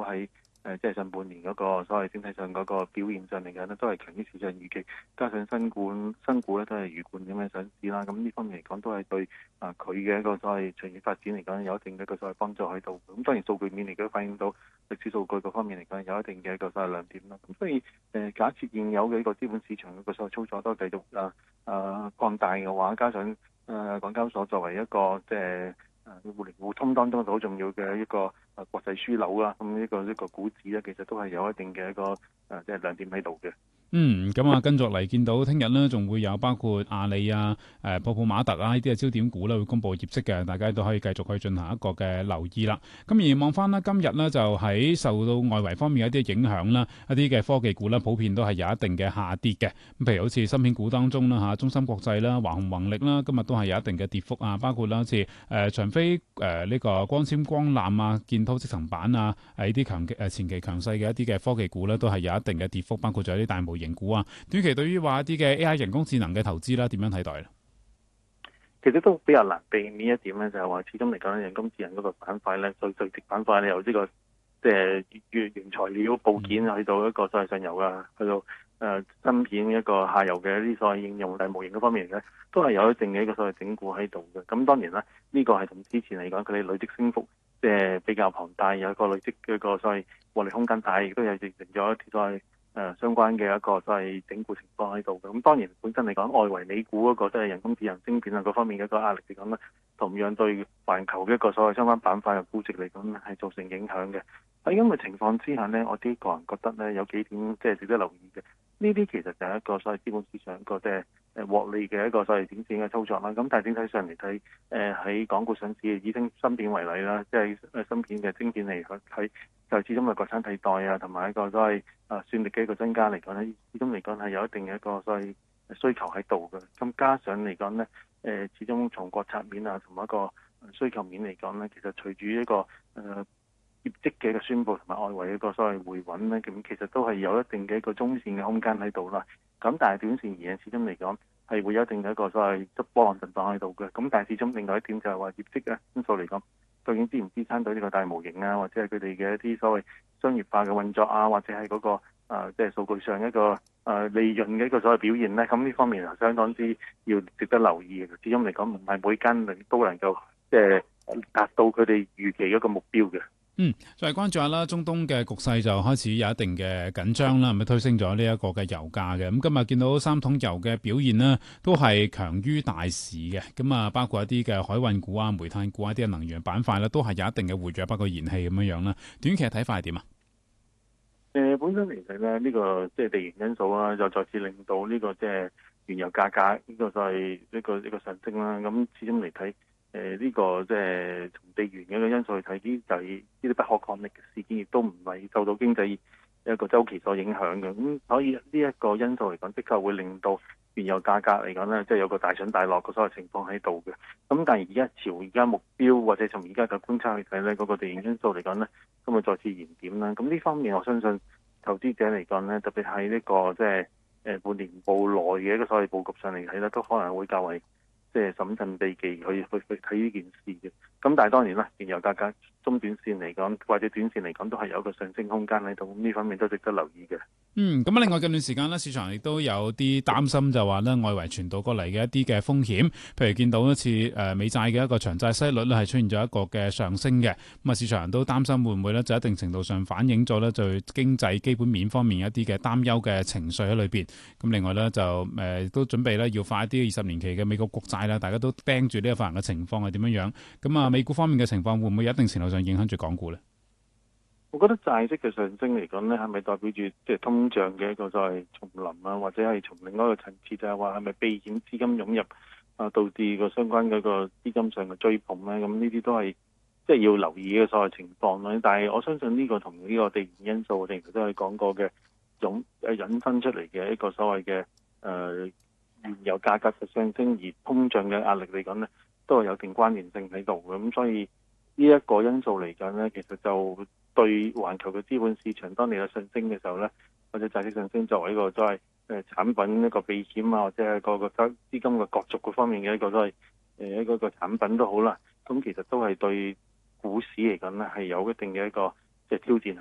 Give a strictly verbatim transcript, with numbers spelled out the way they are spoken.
到喺誒即係上半年嗰個所謂整體上嗰個表現上嚟講咧，都係強於市場預期，加上新股新股咧都係如冠咁樣上市啦，咁呢方面嚟講都係對啊佢嘅一個所謂長遠發展嚟講有一定嘅一個所謂幫助喺度。咁當然數據面嚟講反映到歷史數據嗰方面嚟講有一定嘅一個所謂亮點啦。咁所以誒、呃、假設現有嘅一個資本市場嗰個所謂操作都繼續啊啊擴大嘅話，加上誒、呃、港交所作為一個即係誒互聯互通當中好重要嘅一個誒國際樞紐啦，咁呢個呢個股指咧，其實都係有一定嘅一個誒即係亮點喺度嘅。 嗯，咁啊，跟住嚟見到聽日呢，仲會有包括阿里啊、誒泡泡瑪特啊呢啲嘅焦點股咧，會公布業績嘅，大家都可以繼續去進行一個嘅留意啦。咁而望翻呢，今日呢，就喺受到外圍方面一啲影響啦，一啲嘅科技股呢，普遍都係有一定嘅下跌嘅。咁譬如好似芯片股當中啦嚇，中芯國際啦、華虹宏力啦，今日都係有一定嘅跌幅啊，包括啦好似誒長飛誒呢個光纖光纜啊、建滔積層板啊，誒呢啲強誒前期強勢嘅一啲嘅科技股呢，都係有一定嘅跌幅，包括咗啲大模型股啊，短期對於話一啲嘅 A I 人工智能嘅投資啦，點樣睇待咧？ 其實都比較難避免一點咧，就係話始終嚟講咧，人工智能嗰個板塊咧，最最值板塊咧，由呢個即係原原材料部件去到一個所謂上游啊，去到誒芯片一個下游嘅一啲所謂應用大模型嗰方面咧，都係有一定嘅一個所謂整固喺度嘅。咁當然啦，呢個係同之前嚟講，佢哋累積升幅即係比較龐大，有一個累積嘅一個所謂獲利空間大，亦都有形成咗一啲所謂誒、呃、相關嘅一個所謂整固情況喺度嘅。咁當然本身嚟講，外圍美股嗰個即係人工智能晶片啊嗰方面嘅一個壓力嚟講咧，同樣對環球嘅一個所謂相關板塊嘅估值嚟講咧係造成影響嘅。喺咁嘅情況之下呢，我啲個人覺得呢，有幾點即係值得留意嘅。呢啲其實就係一個所謂資本市場一個即係誒獲利嘅一個所謂短線嘅操作啦。咁但係整體上嚟睇，誒喺港股上市嘅以晶芯片為例啦，即係誒芯片嘅晶片嚟睇，就始終係國產替代啊，同埋一個所謂啊算力嘅一個增加嚟講咧，始終嚟講係有一定嘅一個所謂需求喺度嘅。咁加上嚟講呢，誒始終從國策面啊同埋一個需求面嚟講呢，其實隨住一個誒、呃業績嘅一個宣佈同埋外圍一個所謂回穩咧，咁其實都係有一定嘅一個中線嘅空間喺度啦。咁但係短線而言，始終嚟講係會有一定嘅一個所謂即波浪震盪喺度嘅。咁但係始終另外一點就係話業績嘅因素嚟講，究竟支唔支撐到呢個大模型啊，或者係佢哋嘅一啲所謂商業化嘅運作啊，或者係嗰、那個誒即係數據上一個誒、呃、利潤嘅一個所謂表現咧，咁呢方面係相當之要值得留意嘅。始終嚟講唔係每間都能夠即係達到佢哋預期嗰個目標嘅。 嗯，再關注下啦，中東嘅局勢就開始有一定嘅緊張啦，咪推升咗呢一個嘅油價嘅。咁今日見到三桶油嘅表現呢，都係強於大市嘅。咁啊，包括一啲嘅海運股啊、煤炭股啊、啲能源板塊啦，都係有一定嘅活躍，包括燃氣咁樣樣啦。短期嘅睇法係點啊？ 誒、呃，本身嚟睇咧，呢、這個即係地緣因素啦，就再次令到呢個即係原油價格呢個就係呢個呢個上升啦。咁始終嚟睇。誒、呃、呢、這個即係從地緣嘅一個因素去睇，呢就係呢啲不可抗力嘅事件，亦都唔係受到經濟一個周期所影響嘅。咁所以呢一個因素嚟講，的確會令到原油價格嚟講咧，即、就、係、是、有個大上大落嘅所有情況喺度嘅。咁但係而家朝而家目標或者從而家嘅觀察去睇咧，嗰、那個地緣因素嚟講咧，咁啊再次燃點啦。咁呢方面我相信投資者嚟講咧，特別係呢個即係誒半年報內嘅一個所謂佈局上嚟睇咧，都可能會較為即係審慎避忌去去去睇呢件事嘅。咁但係當然啦，原油價格中短線嚟講或者短線嚟講都係有一個上升空間喺度，咁呢方面都值得留意嘅。 嗯，咁啊，另外近段時間呢，市場亦都有啲擔心，就話呢外圍傳導過嚟嘅一啲嘅風險，譬如見到一次誒美債嘅一個長債息率呢係出現咗一個嘅上升嘅，咁啊市場人都擔心會唔會呢就一定程度上反映咗呢對經濟基本面方面一啲嘅擔憂嘅情緒喺裏邊。咁另外呢，就誒、呃、都準備呢要發一啲二十年期嘅美國國債啦，大家都盯住呢個發行嘅情況係點樣樣。咁啊美股方面嘅情況會唔會有一定程度上影響住港股呢？ 我覺得債息嘅上升嚟講咧，係咪代表住即係通脹嘅一個所謂重臨啊，或者係從另外一個層次就係話係咪避險資金湧入啊，導致個相關嗰個資金上嘅追捧咧？咁呢啲都係即係要留意嘅所謂情況啦。但係我相信呢個同呢個地緣因素，我哋都係講過嘅種誒引申出嚟嘅一個所謂嘅誒原油價格嘅上升而通脹嘅壓力嚟講咧，都係有定關聯性喺度嘅。咁所以呢一個因素嚟講咧，其實就對環球嘅資本市場，當你有上升嘅時候咧，或者債息上升作為一個所謂誒產品一個避險啊，或者係個個資資金嘅角逐嗰方面嘅一個所謂誒一個個產品都好啦，咁其實都係對股市嚟講咧係有一定嘅一個即係挑戰。